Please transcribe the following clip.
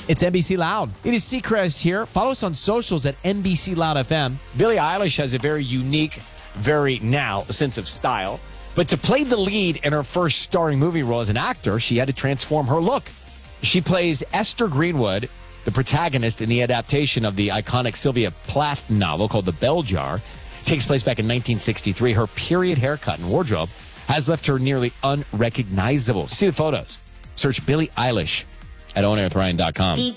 It's NBC Loud. It is Seacrest here. Follow us on socials at NBC Loud FM. Billie Eilish has a very unique, very now sense of style. But to play the lead in her first starring movie role as an actor, she had to transform her look. She plays Esther Greenwood, the protagonist in the adaptation of the iconic Sylvia Plath novel called The Bell Jar. It takes place back in 1963. Her period haircut and wardrobe has left her nearly unrecognizable. See the photos. Search Billie Eilish at onairwithryan.com.